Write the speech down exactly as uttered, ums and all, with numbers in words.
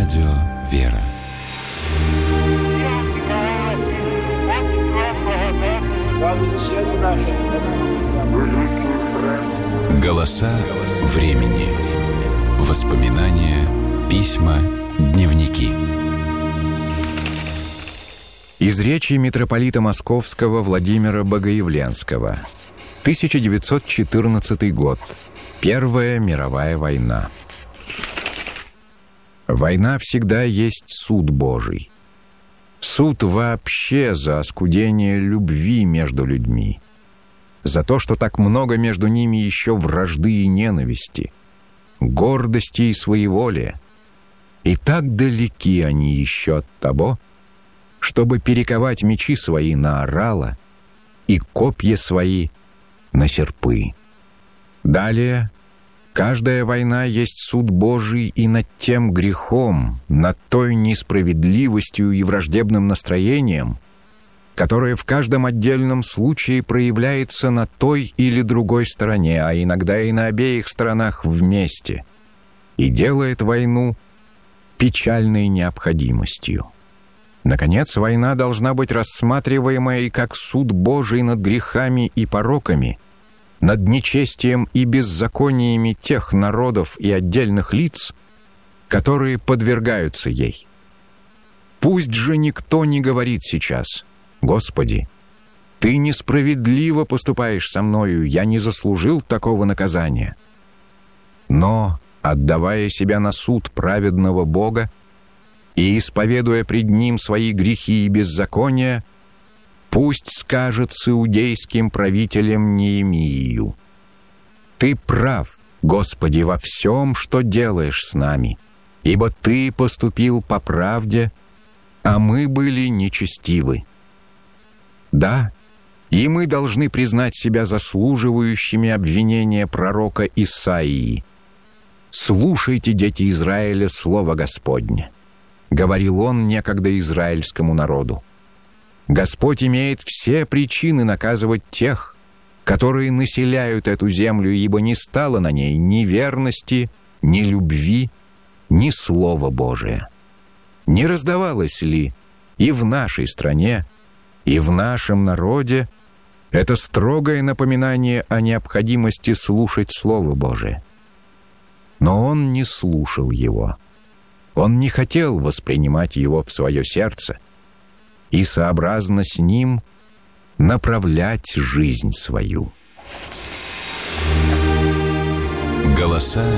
Радио «Вера». Голоса времени. Воспоминания, письма, дневники. Из речи митрополита Московского Владимира Богоявленского. тысяча девятьсот четырнадцатый год. Первая мировая война. Война всегда есть суд Божий. Суд вообще за оскудение любви между людьми. За то, что так много между ними еще вражды и ненависти, гордости и своеволия. И так далеки они еще от того, чтобы перековать мечи свои на орала и копья свои на серпы. Далее, каждая война есть суд Божий и над тем грехом, над той несправедливостью и враждебным настроением, которое в каждом отдельном случае проявляется на той или другой стороне, а иногда и на обеих сторонах вместе, и делает войну печальной необходимостью. Наконец, война должна быть рассматриваема и как суд Божий над грехами и пороками, над нечестием и беззакониями тех народов и отдельных лиц, которые подвергаются ей. Пусть же никто не говорит сейчас: «Господи, Ты несправедливо поступаешь со мною, я не заслужил такого наказания». Но, отдавая себя на суд праведного Бога и исповедуя пред Ним свои грехи и беззакония, пусть скажет с иудейским правителем Неемию: «Ты прав, Господи, во всем, что делаешь с нами, ибо Ты поступил по правде, а мы были нечестивы. Да, и мы должны признать себя заслуживающими обвинения пророка Исаии. Слушайте, дети Израиля, слово Господне. Говорил он некогда израильскому народу. Господь имеет все причины наказывать тех, которые населяют эту землю, ибо не стало на ней ни верности, ни любви, ни Слова Божия. Не раздавалось ли и в нашей стране, и в нашем народе это строгое напоминание о необходимости слушать Слово Божие? Но он не слушал его. Он не хотел воспринимать его в свое сердце и сообразно с ним направлять жизнь свою. Голоса